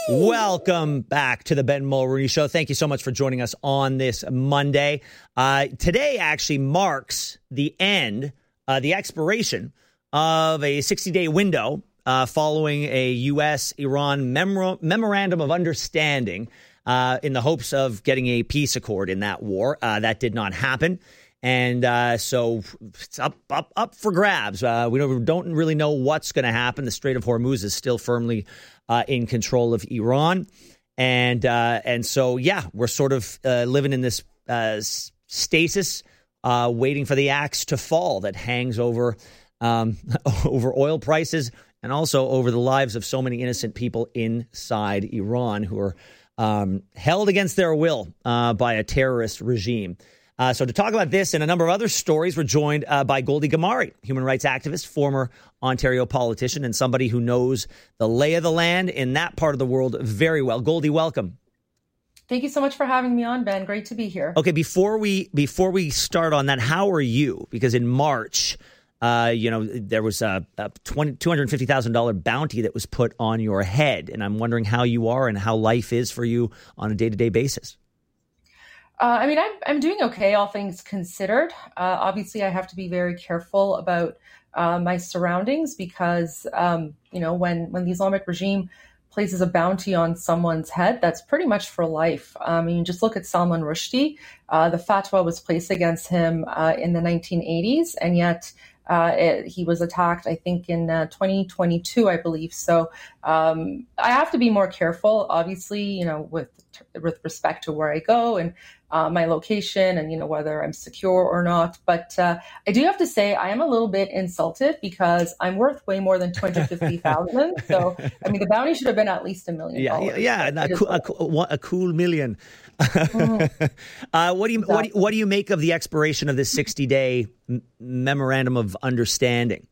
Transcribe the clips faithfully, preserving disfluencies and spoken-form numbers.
Welcome back to the Ben Mulroney Show. Thank you so much for joining us on this Monday. Uh, today actually marks the end, uh, the expiration of a sixty-day window uh, following a U S Iran memor- memorandum of understanding uh, in the hopes of getting a peace accord in that war. Uh, that did not happen. And uh, so it's up, up, up for grabs. Uh, we don't, don't really know what's going to happen. The Strait of Hormuz is still firmly uh, in control of Iran. And uh, and so, yeah, we're sort of uh, living in this uh, stasis, uh, waiting for the axe to fall that hangs over um, over oil prices and also over the lives of so many innocent people inside Iran who are um, held against their will uh, by a terrorist regime. Uh, so to talk about this and a number of other stories, we're joined uh, by Goldie Gamari, human rights activist, former Ontario politician, and somebody who knows the lay of the land in that part of the world very well. Goldie, welcome. Thank you so much for having me on, Ben. Great to be here. Okay, before we before we start on that, how are you? Because in March, uh, you know, there was a, a two hundred fifty thousand dollars bounty that was put on your head, and I'm wondering how you are and how life is for you on a day-to-day basis. Uh, I mean, I'm, I'm doing okay, all things considered. Uh, obviously, I have to be very careful about uh, my surroundings because, um, you know, when, when the Islamic regime places a bounty on someone's head, that's pretty much for life. I mean, just look at Salman Rushdie. Uh, the fatwa was placed against him uh, in the nineteen eighties, and yet uh, it, he was attacked, I think, in uh, twenty twenty-two, I believe. So um, I have to be more careful, obviously, you know, with with respect to where I go and uh, my location and, you know, whether I'm secure or not. But uh, I do have to say I am a little bit insulted because I'm worth way more than two hundred fifty thousand dollars. So, I mean, the bounty should have been at least a million yeah, dollars. Yeah, yeah, a, cool, a, cool, a cool million. mm-hmm. uh, what do you exactly. what, do you, what do you make of the expiration of this sixty-day m- memorandum of understanding?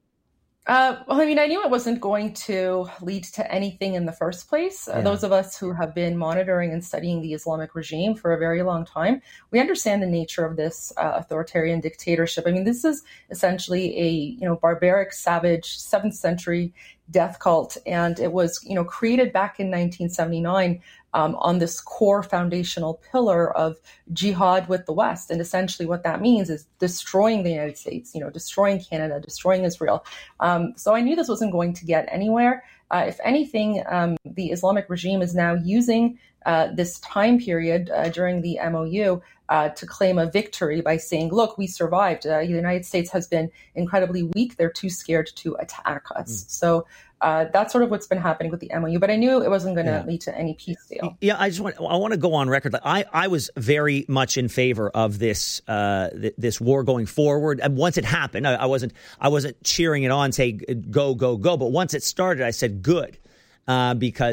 Uh, well, I mean, I knew it wasn't going to lead to anything in the first place. Uh, yeah. Those of us who have been monitoring and studying the Islamic regime for a very long time, we understand the nature of this uh, authoritarian dictatorship. I mean, this is essentially a, you know, barbaric, savage, seventh century death cult. And it was, you know, created back in nineteen seventy-nine um, on this core foundational pillar of jihad with the West. And essentially what that means is destroying the United States, you know, destroying Canada, destroying Israel. Um, so I knew this wasn't going to get anywhere. Uh, if anything, um, the Islamic regime is now using uh, this time period uh, during the M O U uh, to claim a victory by saying, look, we survived. Uh, the United States has been incredibly weak. They're too scared to attack us. Mm. So uh, that's sort of what's been happening with the M O U. But I knew it wasn't going to yeah. lead to any peace deal. Yeah, I just want I want to go on record. I, I was very much in favor of this uh, th- this war going forward. And once it happened, I, I wasn't I wasn't cheering it on, say go go go. But once it started, I said good. Uh, because